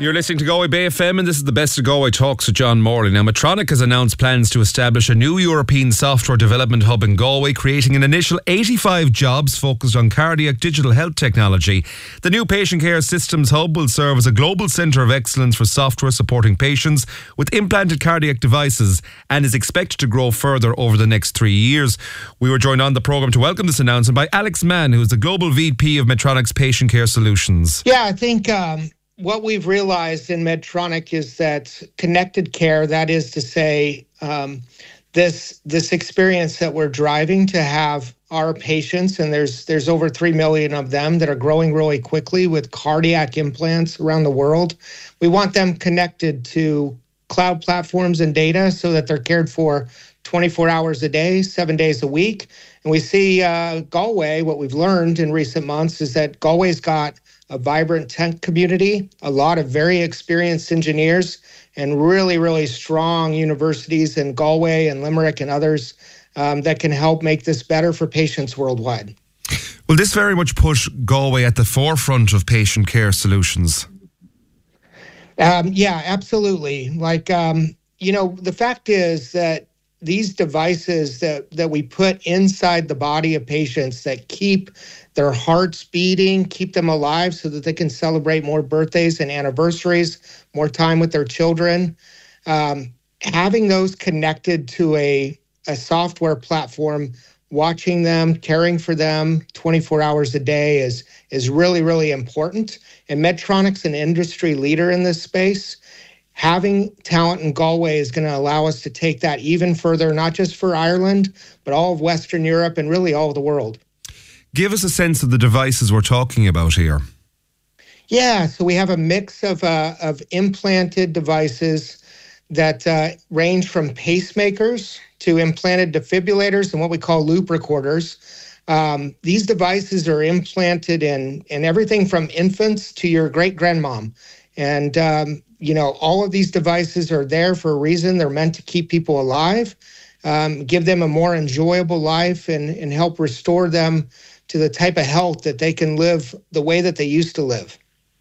You're listening to Galway Bay FM, and this is the Best of Galway Talks with John Morley. Now, Medtronic has announced plans to establish a new European software development hub in Galway, creating an initial 85 jobs focused on cardiac digital health technology. The new patient care systems hub will serve as a global centre of excellence for software supporting patients with implanted cardiac devices and is expected to grow further over the next 3 years. We were joined on the programme to welcome this announcement by Alex Mann, who is the Global VP of Medtronic's Patient Care Solutions. Yeah, I think what we've realized in Medtronic is that connected care, that is to say, this experience that we're driving to have our patients, and there's over 3 million of them that are growing really quickly with cardiac implants around the world. We want them connected to cloud platforms and data so that they're cared for 24 hours a day, 7 days a week. And we see Galway, what we've learned in recent months is that Galway's got a vibrant tech community, a lot of very experienced engineers, and really, really strong universities in Galway and Limerick and others that can help make this better for patients worldwide. Will this very much push Galway at the forefront of patient care solutions? Yeah, absolutely. The fact is that these devices that we put inside the body of patients that keep their hearts beating, keep them alive so that they can celebrate more birthdays and anniversaries, more time with their children. Having those connected to a software platform, watching them, caring for them 24 hours a day is really, really important. And Medtronic's an industry leader in this space. Having talent in Galway is going to allow us to take that even further, not just for Ireland, but all of Western Europe and really all of the world. Give us a sense of the devices we're talking about here. Yeah, so we have a mix of implanted devices that range from pacemakers to implanted defibrillators and what we call loop recorders. These devices are implanted in everything from infants to your great-grandmom. And, all of these devices are there for a reason. They're meant to keep people alive, give them a more enjoyable life, and help restore them to the type of health that they can live the way that they used to live.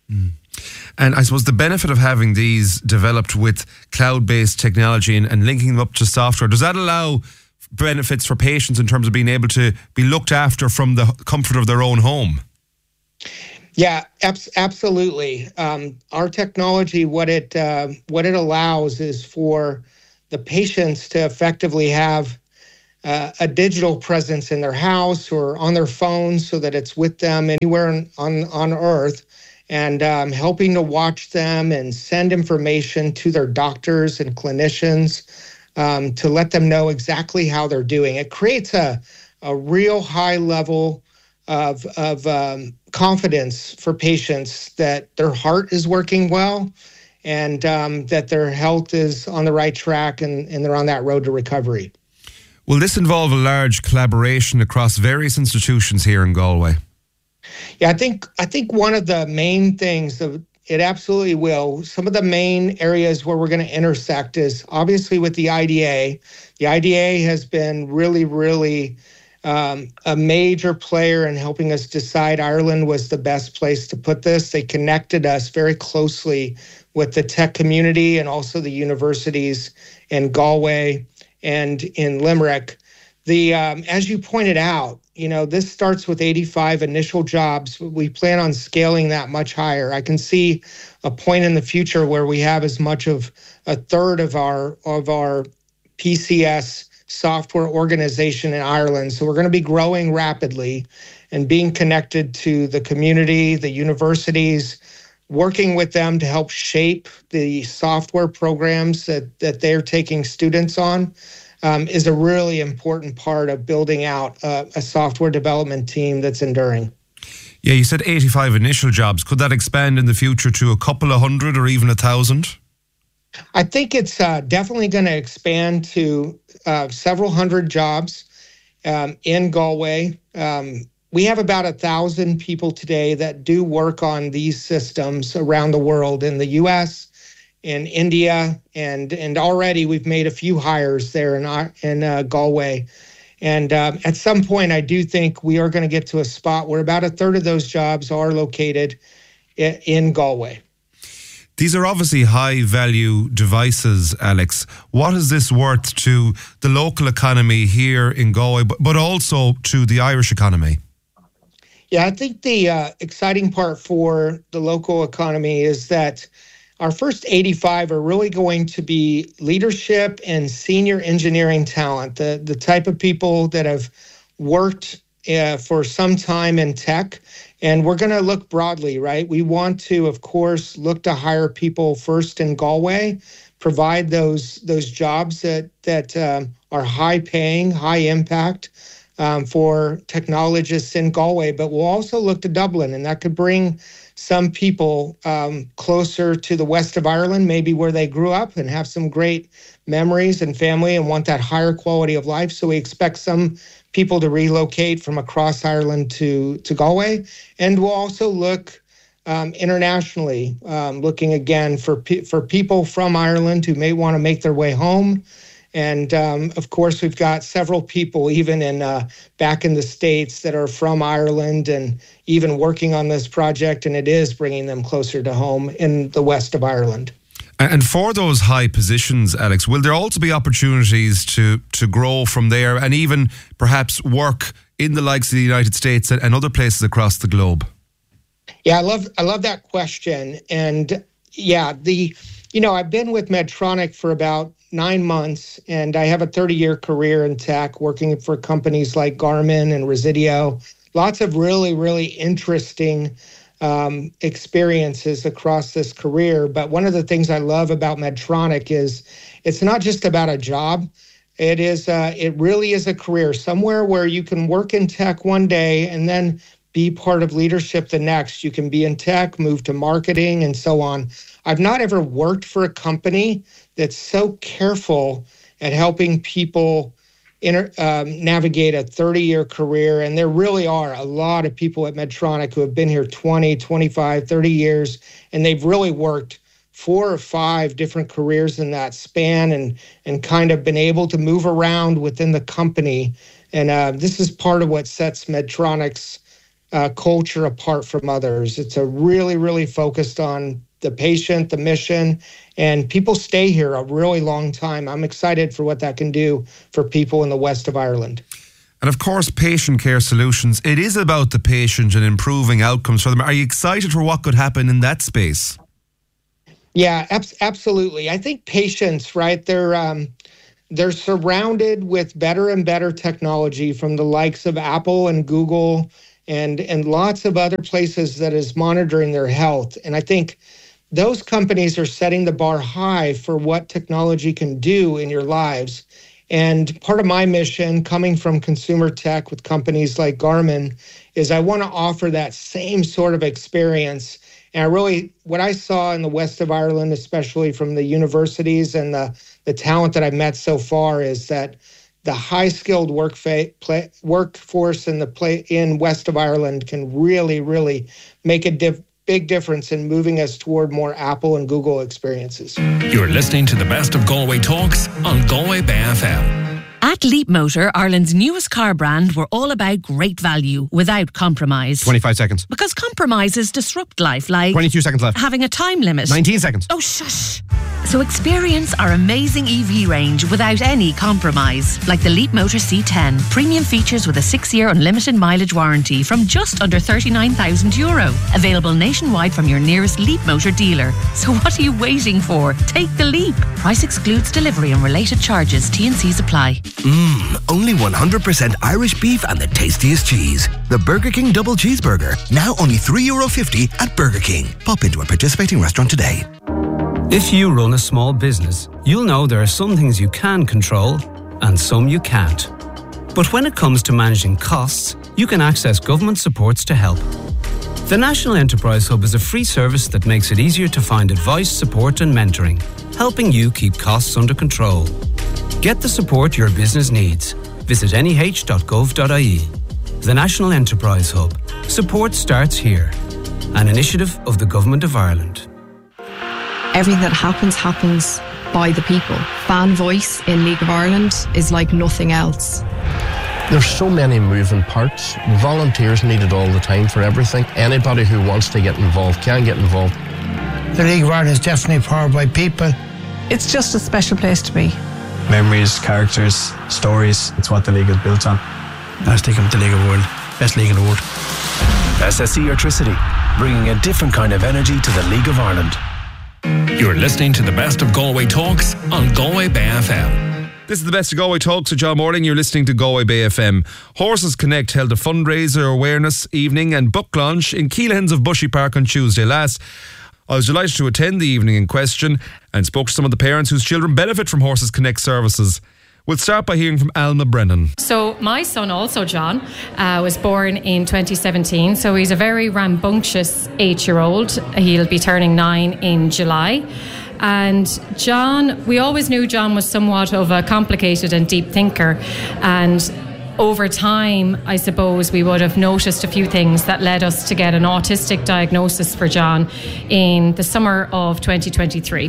And I suppose the benefit of having these developed with cloud-based technology and linking them up to software, does that allow benefits for patients in terms of being able to be looked after from the comfort of their own home? Yeah, absolutely. Our technology, what it allows is for the patients to effectively have a digital presence in their house or on their phone so that it's with them anywhere on Earth, and helping to watch them and send information to their doctors and clinicians to let them know exactly how they're doing. It creates a real high level of confidence for patients that their heart is working well and that their health is on the right track and they're on that road to recovery. Will this involve a large collaboration across various institutions here in Galway? Yeah, I think one of the main things it absolutely will. Some of the main areas where we're going to intersect is obviously with the IDA. The IDA has been really, really a major player in helping us decide Ireland was the best place to put this. They connected us very closely with the tech community and also the universities in Galway and in Limerick. As you pointed out, this starts with 85 initial jobs. We plan on scaling that much higher. I can see a point in the future where we have as much of a third of our PCS software organization in Ireland. So we're going to be growing rapidly and being connected to the community, the universities, working with them to help shape the software programs that they're taking students on is a really important part of building out a software development team that's enduring. Yeah, you said 85 initial jobs. Could that expand in the future to a couple of hundred or even 1,000? I think it's definitely going to expand to several hundred jobs in Galway. We have about 1,000 people today that do work on these systems around the world, in the U.S., in India, and already we've made a few hires there in Galway. And at some point, I do think we are going to get to a spot where about a third of those jobs are located in Galway. These are obviously high-value devices, Alex. What is this worth to the local economy here in Galway, but also to the Irish economy? Yeah, I think the exciting part for the local economy is that our first 85 are really going to be leadership and senior engineering talent, the type of people that have worked for some time in tech. And we're going to look broadly, right? We want to, of course, look to hire people first in Galway, provide those jobs that are high paying, high impact for technologists in Galway. But we'll also look to Dublin, and that could bring some people closer to the west of Ireland, maybe where they grew up and have some great memories and family and want that higher quality of life. So we expect some people to relocate from across Ireland to Galway. And we'll also look internationally, looking again for people from Ireland who may want to make their way home. And of course, we've got several people even back in the States that are from Ireland and even working on this project, and it is bringing them closer to home in the west of Ireland. And for those high positions, Alex, will there also be opportunities to grow from there and even perhaps work in the likes of the United States and other places across the globe? Yeah, I love that question. And yeah, I've been with Medtronic for about 9 months, and I have a 30-year career in tech, working for companies like Garmin and Residio. Lots of really, really interesting experiences across this career. But one of the things I love about Medtronic is it's not just about a job. It really is a career, somewhere where you can work in tech one day and then be part of leadership the next. You can be in tech, move to marketing, and so on. I've not ever worked for a company that's so careful at helping people navigate a 30-year career. And there really are a lot of people at Medtronic who have been here 20, 25, 30 years, and they've really worked 4 or 5 different careers in that span and kind of been able to move around within the company. And this is part of what sets Medtronic's culture apart from others. It's a really, really focused on the patient, the mission, and people stay here a really long time. I'm excited for what that can do for people in the west of Ireland. And of course, Patient Care Solutions, it is about the patient and improving outcomes for them. Are you excited for what could happen in that space? Yeah, absolutely. I think patients, right, they're surrounded with better and better technology from the likes of Apple and Google and lots of other places that is monitoring their health. And I think those companies are setting the bar high for what technology can do in your lives. And part of my mission, coming from consumer tech with companies like Garmin, is I want to offer that same sort of experience. And what I saw in the west of Ireland, especially from the universities and the talent that I've met so far, is that the high-skilled workforce in west of Ireland can really, really make a big difference in moving us toward more Apple and Google experiences. You're listening to the best of Galway Talks on Galway Bay FM. At Leap Motor, Ireland's newest car brand, we're all about great value without compromise. 25 seconds. Because compromises disrupt life, like 22 seconds left. Having a time limit. 19 seconds. Oh, shush. So experience our amazing EV range without any compromise. Like the Leap Motor C10. Premium features with a 6-year unlimited mileage warranty from just under €39,000. Available nationwide from your nearest Leap Motor dealer. So what are you waiting for? Take the leap. Price excludes delivery and related charges. T&Cs apply. Only 100% Irish beef and the tastiest cheese. The Burger King Double Cheeseburger. Now only €3.50 at Burger King. Pop into a participating restaurant today. If you run a small business, you'll know there are some things you can control and some you can't. But when it comes to managing costs, you can access government supports to help. The National Enterprise Hub is a free service that makes it easier to find advice, support and mentoring, helping you keep costs under control. Get the support your business needs. Visit neh.gov.ie. The National Enterprise Hub. Support starts here. An initiative of the Government of Ireland. Everything that happens by the people. Fan voice in League of Ireland is like nothing else. There's so many moving parts. Volunteers needed all the time for everything. Anybody who wants to get involved can get involved. The League of Ireland is definitely powered by people. It's just a special place to be. Memories, characters, stories. It's what the league is built on. I was thinking of the League of the World. Best league in the world. SSE Electricity, bringing a different kind of energy to the League of Ireland. You're listening to the best of Galway Talks on Galway Bay FM. This is the best of Galway Talks with John Morling. You're listening to Galway Bay FM. Horses Connect held a fundraiser awareness evening and book launch in Keelahens of Bushy Park on Tuesday last. I was delighted to attend the evening in question and spoke to some of the parents whose children benefit from Horses Connect services. We'll start by hearing from Alma Brennan. So my son also, John, was born in 2017. So he's a very rambunctious 8-year-old. He'll be turning 9 in July. And John, we always knew John was somewhat of a complicated and deep thinker. And over time, I suppose we would have noticed a few things that led us to get an autistic diagnosis for John in the summer of 2023.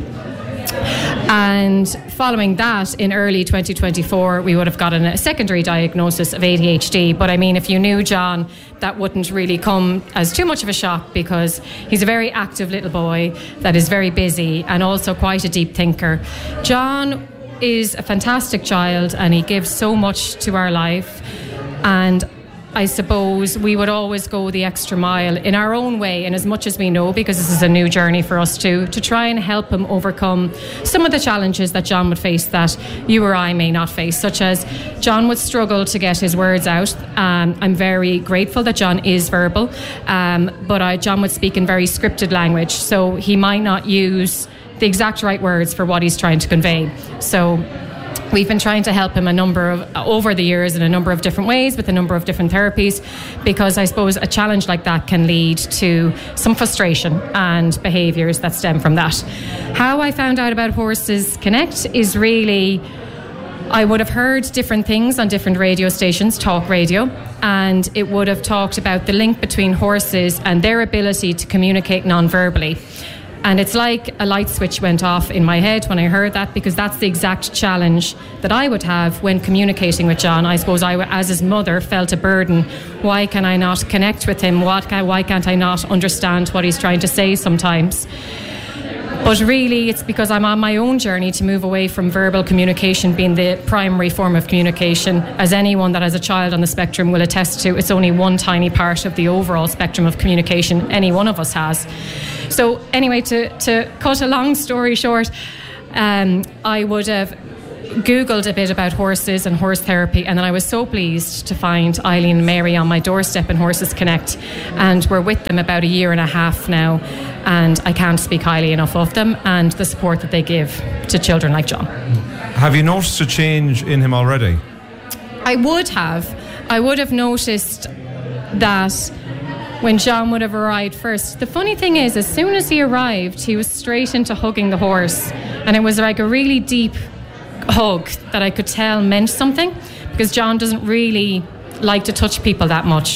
And following that, in early 2024, we would have gotten a secondary diagnosis of ADHD. But I mean, if you knew John, that wouldn't really come as too much of a shock, because he's a very active little boy that is very busy and also quite a deep thinker. John is a fantastic child and he gives so much to our life. And I suppose we would always go the extra mile in our own way, and as much as we know, because this is a new journey for us too, to try and help him overcome some of the challenges that John would face that you or I may not face, such as John would struggle to get his words out. I'm very grateful that John is verbal, but John would speak in very scripted language, so he might not use the exact right words for what he's trying to convey. So we've been trying to help him over the years in a number of different ways with a number of different therapies, because I suppose a challenge like that can lead to some frustration and behaviours that stem from that. How I found out about Horses Connect is really, I would have heard different things on different radio stations, talk radio, and it would have talked about the link between horses and their ability to communicate non-verbally. And it's like a light switch went off in my head when I heard that, because that's the exact challenge that I would have when communicating with John. I suppose I, as his mother, felt a burden. Why can I not connect with him? Why can't I not understand what he's trying to say sometimes? But really, it's because I'm on my own journey to move away from verbal communication being the primary form of communication. As anyone that has a child on the spectrum will attest to, it's only one tiny part of the overall spectrum of communication any one of us has. So anyway, to cut a long story short, I would have Googled a bit about horses and horse therapy, and then I was so pleased to find Eileen and Mary on my doorstep in Horses Connect, and we're with them about 1.5 years now, and I can't speak highly enough of them and the support that they give to children like John. Have you noticed a change in him already? I would have noticed that when John would have arrived first. The funny thing is, as soon as he arrived, he was straight into hugging the horse, and it was like a really deep hug that I could tell meant something, because John doesn't really like to touch people that much.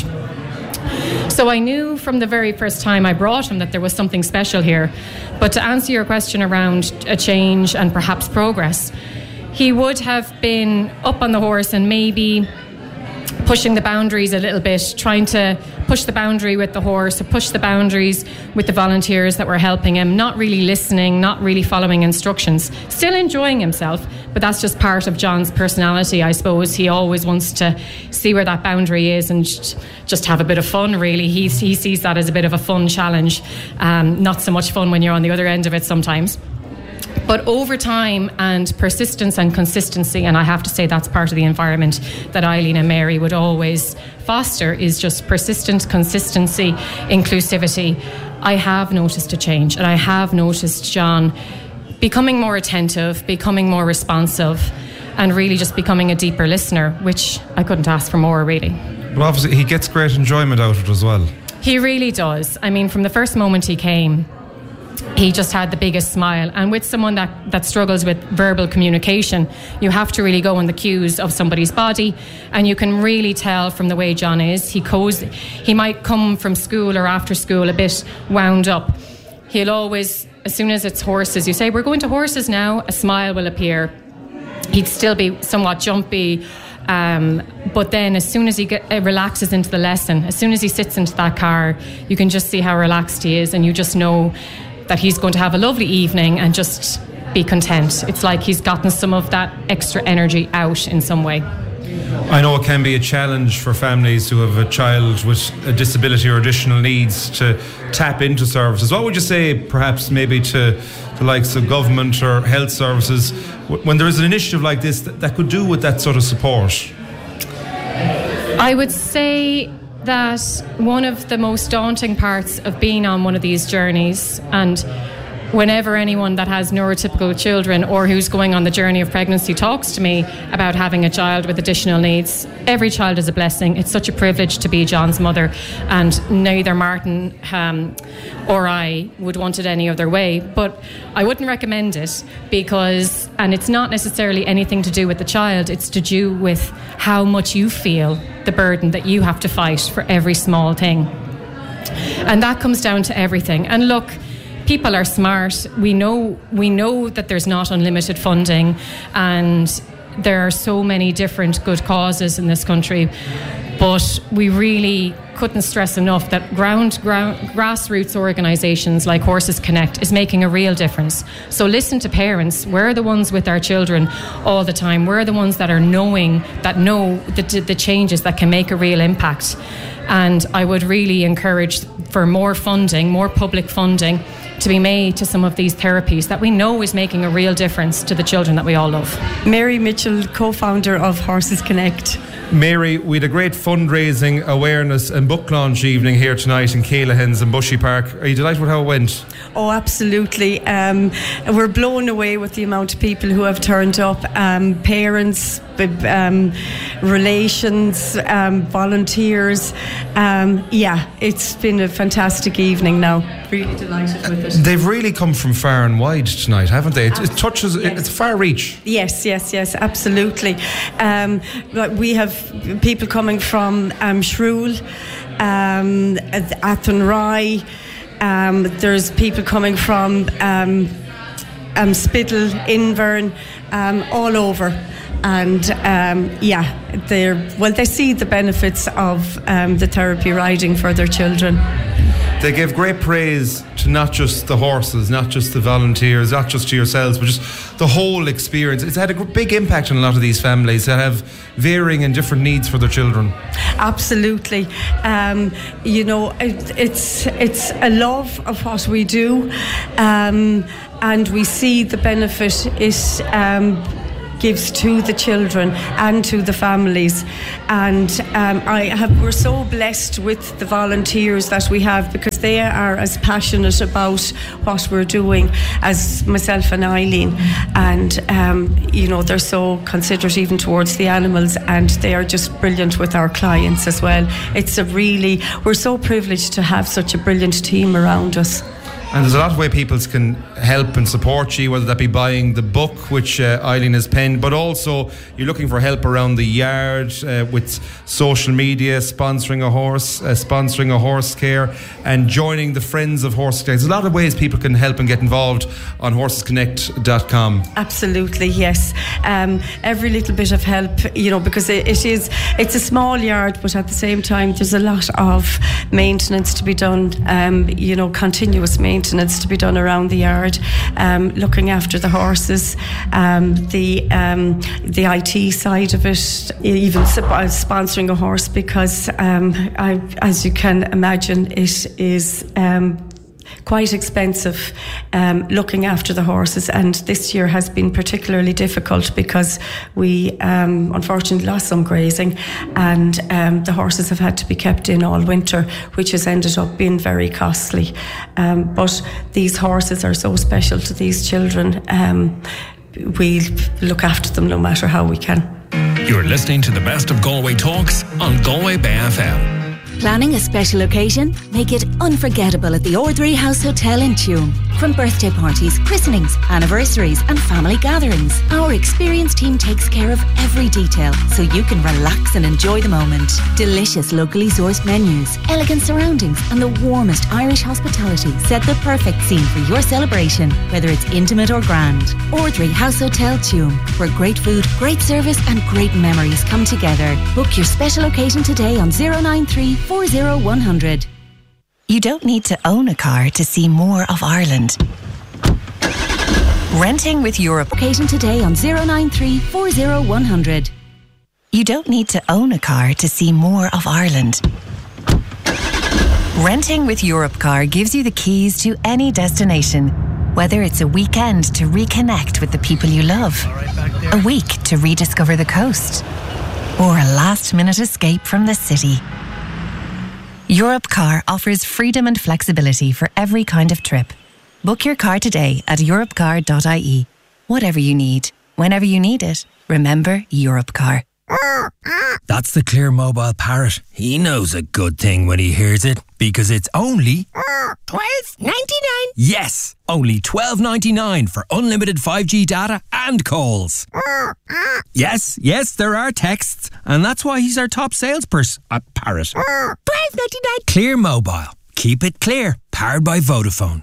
So I knew from the very first time I brought him that there was something special here. But to answer your question around a change and perhaps progress, he would have been up on the horse and maybe pushing the boundaries a little bit, trying to push the boundary with the horse, or push the boundaries with the volunteers that were helping him, not really listening, not really following instructions, still enjoying himself, but that's just part of John's personality, I suppose. He always wants to see where that boundary is and just have a bit of fun, really. He sees that as a bit of a fun challenge, not so much fun when you're on the other end of it sometimes. But over time and persistence and consistency, and I have to say that's part of the environment that Eileen and Mary would always foster, is just persistent consistency, inclusivity. I have noticed a change, and I have noticed John becoming more attentive, becoming more responsive, and really just becoming a deeper listener, which I couldn't ask for more, really. Well, obviously he gets great enjoyment out of it as well. He really does. I mean, from the first moment he came, he just had the biggest smile. And with someone that struggles with verbal communication, you have to really go on the cues of somebody's body, and you can really tell from the way John is. He might come from school or after school a bit wound up. He'll always, as soon as it's horses, you say, we're going to horses now, a smile will appear. He'd still be somewhat jumpy, but then as soon as he relaxes into the lesson, as soon as he sits into that car, you can just see how relaxed he is, and you just know that he's going to have a lovely evening and just be content. It's like he's gotten some of that extra energy out in some way. I know it can be a challenge for families who have a child with a disability or additional needs to tap into services. What would you say, perhaps, maybe to the likes of government or health services, when there is an initiative like this that could do with that sort of support? I would say that one of the most daunting parts of being on one of these journeys, and whenever anyone that has neurotypical children or who's going on the journey of pregnancy talks to me about having a child with additional needs, every child is a blessing. It's such a privilege to be John's mother, and neither Martin or I would want it any other way. But I wouldn't recommend it because, and it's not necessarily anything to do with the child, it's to do with how much you feel the burden that you have to fight for every small thing. And that comes down to everything. And look, people are smart. We know that there's not unlimited funding, and there are so many different good causes in this country. But we really couldn't stress enough that grassroots organisations like Horses Connect is making a real difference. So listen to parents. We're the ones with our children all the time. We're the ones that know the changes that can make a real impact. And I would really encourage for more funding, more public funding, to be made to some of these therapies that we know is making a real difference to the children that we all love. Mary Mitchell, co-founder of Horses Connect. Mary, we had a great fundraising, awareness and book launch evening here tonight in Caelaghan's in Bushy Park. Are you delighted with how it went? Oh, absolutely. We're blown away with the amount of people who have turned up. Parents, relations, volunteers. It's been a fantastic evening now. Really delighted with it. They've really come from far and wide tonight, haven't they? It touches, yes. It's far reach. Yes, absolutely. We have people coming from Shrule, Athenry. There's people coming from Spittle, Invern, all over. And they see the benefits of the therapy riding for their children. They gave great praise to not just the horses, not just the volunteers, not just to yourselves, but just the whole experience. It's had a big impact on a lot of these families that have varying and different needs for their children. Absolutely. It's a love of what we do, and we see the benefit it gives to the children and to the families. And we're so blessed with the volunteers that we have, because they are as passionate about what we're doing as myself and Eileen. And they're so considerate even towards the animals, and they are just brilliant with our clients as well. We're so privileged to have such a brilliant team around us. And there's a lot of ways people can help and support you, whether that be buying the book, which Eileen has penned, but also you're looking for help around the yard with social media, sponsoring a horse care, and joining the Friends of Horse Care. There's a lot of ways people can help and get involved on horsesconnect.com. Absolutely, yes. Every little bit of help, because it's a small yard, but at the same time there's a lot of maintenance to be done, continuous maintenance to be done around the yard, looking after the horses, the IT side of it, even sponsoring a horse, because as you can imagine, it is quite expensive looking after the horses, and this year has been particularly difficult because we unfortunately lost some grazing, and the horses have had to be kept in all winter, which has ended up being very costly. But these horses are so special to these children. We look after them no matter how we can. You're listening to the best of Galway Talks on Galway Bay FM. Planning a special occasion? Make it unforgettable at the Ordinary House Hotel in Tuam. From birthday parties, christenings, anniversaries and family gatherings, our experienced team takes care of every detail so you can relax and enjoy the moment. Delicious locally sourced menus, elegant surroundings and the warmest Irish hospitality set the perfect scene for your celebration, whether it's intimate or grand. Ordinary House Hotel Tuam, where great food, great service and great memories come together. Book your special occasion today on 093 40 100. You don't need to own a car to see more of Ireland. Renting with Europe. Location today on 093 40 100. You don't need to own a car to see more of Ireland. Renting with Europcar gives you the keys to any destination, whether it's a weekend to reconnect with the people you love, a week to rediscover the coast, or a last-minute escape from the city. Europcar offers freedom and flexibility for every kind of trip. Book your car today at europcar.ie. Whatever you need, whenever you need it, remember Europcar. That's the Clear Mobile Parrot. He knows a good thing when he hears it, because it's only $12.99. Yes, only $12.99 for unlimited 5G data and calls. Yes, there are texts, and that's why he's our top salesperson at Parrot. $12.99. Clear Mobile. Keep it clear. Powered by Vodafone.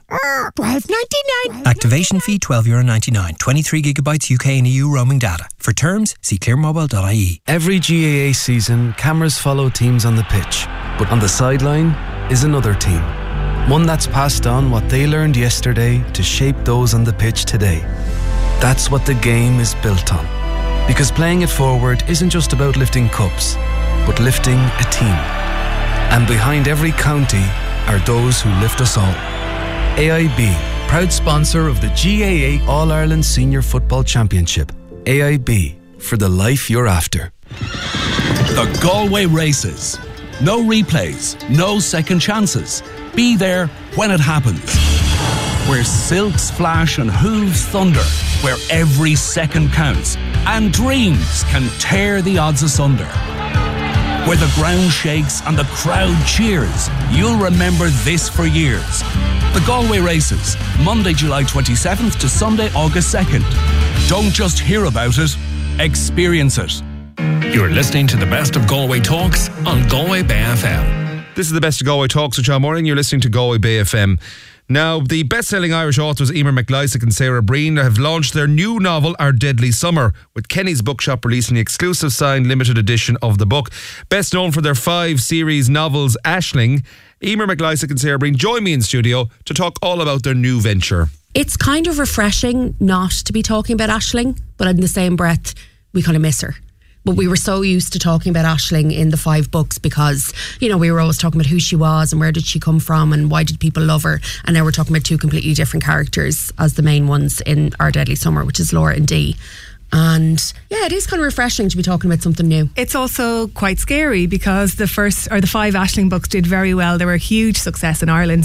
$12.99. Activation fee €12.99. 23 gigabytes UK and EU roaming data. For terms, see clearmobile.ie. Every GAA season, cameras follow teams on the pitch. But on the sideline is another team. One that's passed on what they learned yesterday to shape those on the pitch today. That's what the game is built on. Because playing it forward isn't just about lifting cups, but lifting a team. And behind every county are those who lift us all. AIB, proud sponsor of the GAA All-Ireland Senior Football Championship. AIB, for the life you're after. The Galway Races. No replays, no second chances. Be there when it happens. Where silks flash and hooves thunder. Where every second counts and dreams can tear the odds asunder. Where the ground shakes and the crowd cheers. You'll remember this for years. The Galway Races, Monday, July 27th to Sunday, August 2nd. Don't just hear about it, experience it. You're listening to the best of Galway Talks on Galway Bay FM. This is the best of Galway Talks with John Morning. You're listening to Galway Bay FM. Now, the best-selling Irish authors Emer McLysack and Sarah Breen have launched their new novel, Our Deadly Summer, with Kenny's Bookshop releasing the exclusive signed limited edition of the book. Best known for their 5-series novels, Aisling, Emer McLysack and Sarah Breen join me in studio to talk all about their new venture. It's kind of refreshing not to be talking about Aisling, but in the same breath, we kind of miss her. But we were so used to talking about Aisling in the 5 books because, you know, we were always talking about who she was and where did she come from and why did people love her. And now we're talking about 2 completely different characters as the main ones in Our Deadly Summer, which is Laura and Dee. And yeah, it is kind of refreshing to be talking about something new. It's also quite scary because the 5 Aisling books did very well. They were a huge success in Ireland.